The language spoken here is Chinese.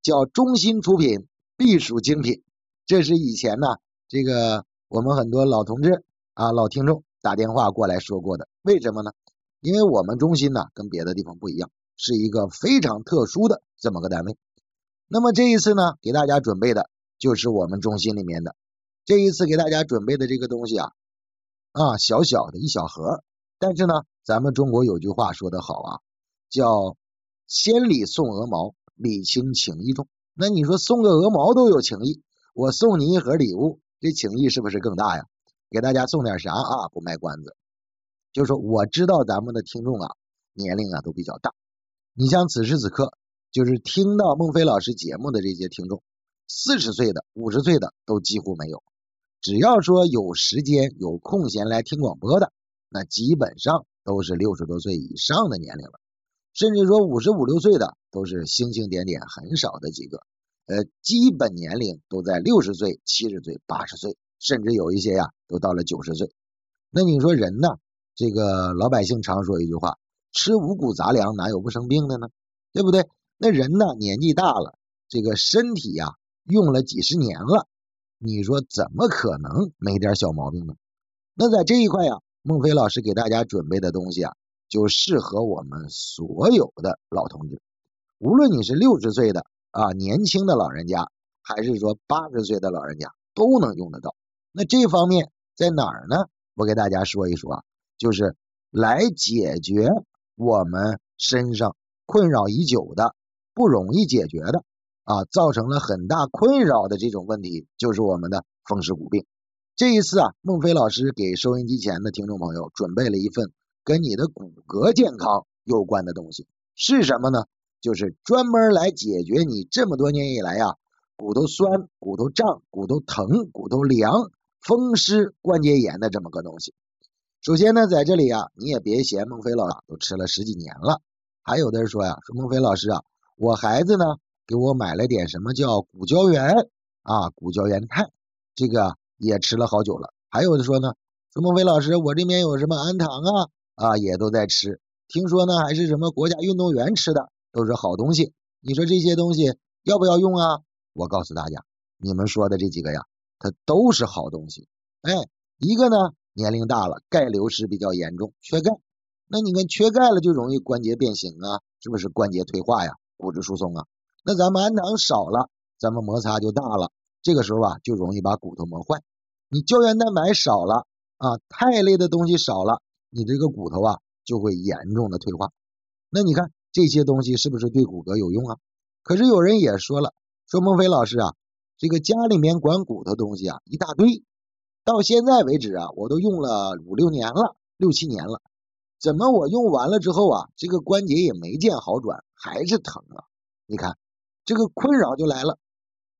叫中心出品，必属精品。这是以前呢，这个我们很多老同志啊、老听众打电话过来说过的。为什么呢？因为我们中心呢跟别的地方不一样，是一个非常特殊的这么个单位。那么这一次呢，给大家准备的就是我们中心里面的。这一次给大家准备的这个东西啊，小小的一小盒，但是呢，咱们中国有句话说得好啊，叫千里送鹅毛，礼轻情意重。那你说送个鹅毛都有情意，我送你一盒礼物，这情意是不是更大呀？给大家送点啥啊？不卖关子，就是说我知道咱们的听众啊，年龄啊都比较大。你像此时此刻，就是听到孟非老师节目的这些听众，40岁的、50岁的都几乎没有。只要说有时间有空闲来听广播的，那基本上都是60多岁以上的年龄了，甚至说55、6岁的都是星星点点，很少的几个。基本年龄都在60岁、70岁、80岁，甚至有一些呀都到了90岁。那你说人呢？这个老百姓常说一句话，吃五谷杂粮哪有不生病的呢？对不对？那人呢年纪大了，这个身体呀用了几十年了，你说怎么可能没点小毛病呢？那在这一块呀，孟非老师给大家准备的东西啊，就适合我们所有的老同志，无论你是60岁的年轻的老人家，还是说80岁的老人家，都能用得到。那这方面在哪儿呢？我给大家说一说啊，就是来解决我们身上困扰已久的、不容易解决的造成了很大困扰的这种问题，就是我们的风湿骨病。这一次孟非老师给收音机前的听众朋友准备了一份跟你的骨骼健康有关的东西，是什么呢？就是专门来解决你这么多年以来骨头酸、骨头胀、骨头疼、骨头凉、风湿关节炎的这么个东西。首先呢，在这里你也别嫌孟非老师都吃了10几年了。还有的人说说孟非老师我孩子呢给我买了点什么叫骨胶原骨胶原肽，这个也吃了好久了。还有的说呢，说孟非老师我这边有什么氨糖也都在吃，听说呢还是什么国家运动员吃的，都是好东西。你说这些东西要不要用啊？我告诉大家，你们说的这几个它都是好东西。一个呢年龄大了，钙流失比较严重，缺钙。那你看缺钙了就容易关节变形是不是关节退化骨质疏松那咱们氨糖少了，咱们摩擦就大了，这个时候就容易把骨头磨坏。你胶原蛋白少了肽类的东西少了，你这个骨头就会严重的退化。那你看这些东西是不是对骨骼有用可是有人也说了，说孟非老师这个家里面管骨头东西一大堆，到现在为止我都用了5、6年了，6、7年了，怎么我用完了之后这个关节也没见好转，还是疼你看这个困扰就来了，